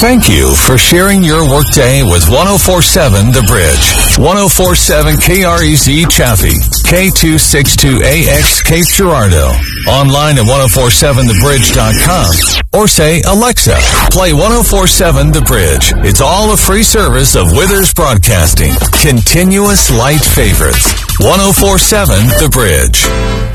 Thank you for sharing your workday with 104.7 The Bridge. 104.7 KREZ Chaffee, K262AX Cape Girardeau. Online at 1047thebridge.com or say, Alexa, play 1047 The Bridge. It's all a free service of Withers Broadcasting. Continuous light favorites. 1047 The Bridge.